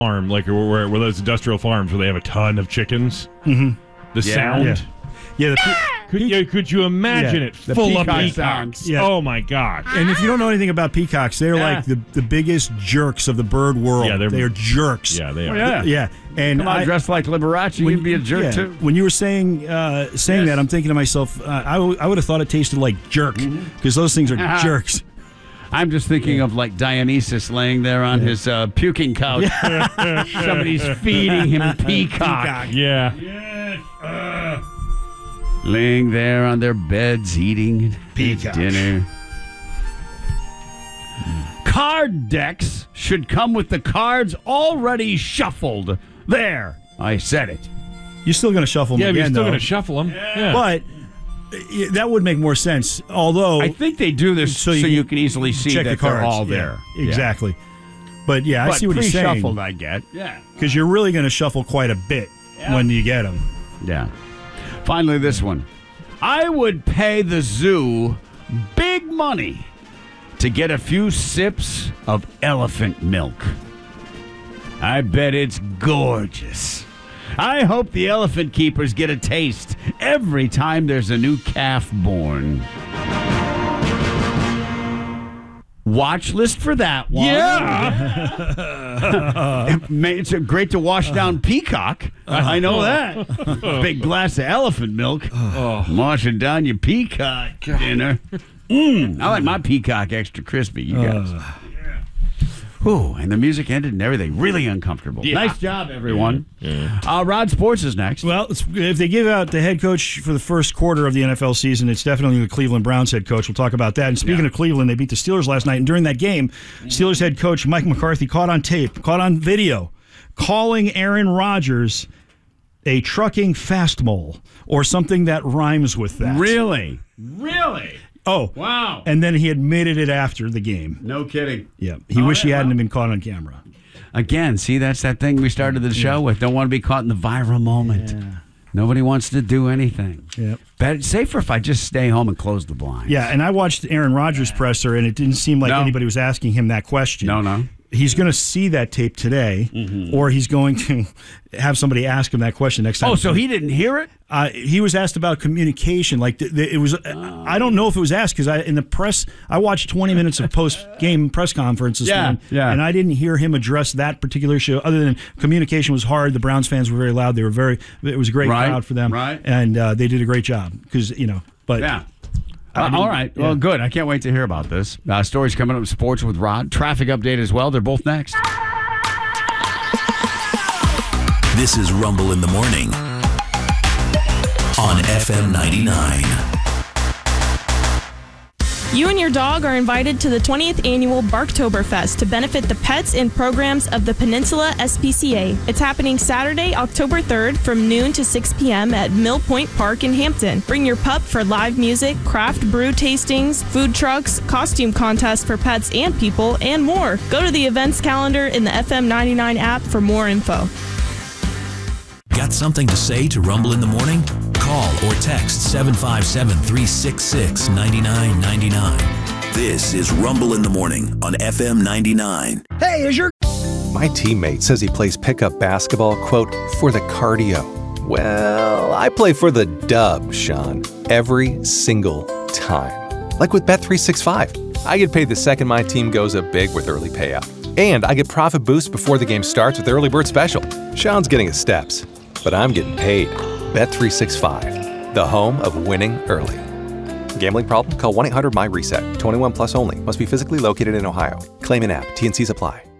farm, like where those industrial farms where they have a ton of chickens. Mm-hmm. The sound. Yeah. Could you imagine it full of peacocks? Yeah. Oh my gosh! And if you don't know anything about peacocks, they're like the biggest jerks of the bird world. Yeah, they are jerks. Yeah, they are. Yeah. And come on, dressed like Liberace, you'd be a jerk too. When you were saying that, I'm thinking to myself, I would have thought it tasted like jerk because those things are jerks. I'm just thinking of like Dionysus laying there on his puking couch. Somebody's feeding him peacock. Yeah. Laying there on their beds eating Peacock. dinner. Card decks should come with the cards already shuffled. There, I said it. You're still going to shuffle them Yeah, but you're again, still though. going to shuffle them. Yeah. But that would make more sense. Although I think they do this so you can easily see check that the cards. they're all there. Yeah, exactly. But yeah, I see what he's saying. Pre-shuffled, I get. Yeah. Because you're really going to shuffle quite a bit when you get them. Yeah. Finally, this one. I would pay the zoo big money to get a few sips of elephant milk. I bet it's gorgeous. I hope the elephant keepers get a taste every time there's a new calf born. Watch list for that one. Yeah. It's great to wash down peacock. I know that. Big glass of elephant milk. Washing down your peacock dinner. I like my peacock extra crispy, you guys. Ooh, and the music ended and everything. Really uncomfortable. Yeah. Nice job, everyone. Rod Sports is next. Well, if they give out the head coach for the first quarter of the NFL season, it's definitely the Cleveland Browns head coach. We'll talk about that. And speaking of Cleveland, they beat the Steelers last night. And during that game, Steelers head coach Mike McCarthy caught on video, calling Aaron Rodgers a trucking fastmole or something that rhymes with that. Really? Oh. Wow. And then he admitted it after the game. No kidding. Yeah. He wished he hadn't been caught on camera. Again, see, that's that thing we started the show with. Don't want to be caught in the viral moment. Yeah. Nobody wants to do anything. Yep. Better, safer if I just stay home and close the blinds. Yeah, and I watched Aaron Rodgers' presser, and it didn't seem like anybody was asking him that question. No. He's going to see that tape today, or he's going to have somebody ask him that question next time. Oh, so he didn't hear it? He was asked about communication. Like it was, I don't know if it was asked because in the press, I watched 20 minutes of post-game press conferences, and I didn't hear him address that particular issue. Other than communication was hard, the Browns fans were very loud. It was a great crowd for them, and they did a great job because But yeah. All right. Well, good. I can't wait to hear about this. Stories coming up in sports with Rod. Traffic update as well. They're both next. This is Rumble in the Morning on FM 99. You and your dog are invited to the 20th annual Barktoberfest to benefit the pets and programs of the Peninsula SPCA. It's happening Saturday, October 3rd from noon to 6 p.m. at Mill Point Park in Hampton. Bring your pup for live music, craft brew tastings, food trucks, costume contests for pets and people, and more. Go to the events calendar in the FM 99 app for more info. Got something to say to Rumble in the Morning? Call or text 757-366-9999. This is Rumble in the Morning on FM 99. Hey, My teammate says he plays pickup basketball, quote, for the cardio. Well, I play for the dub, Sean, every single time. Like with Bet365. I get paid the second my team goes up big with early payout. And I get profit boosts before the game starts with Early Bird Special. Sean's getting his steps, but I'm getting paid. Bet365, the home of winning early. Gambling problem? Call 1-800-MY-RESET. 21 plus only. Must be physically located in Ohio. Claim in app. T&Cs apply.